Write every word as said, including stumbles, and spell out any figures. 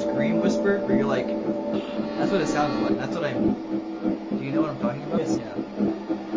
scream whisper where you're like, that's what it sounded like. That's what I mean. Do you know what I'm talking about? Yes. Yeah.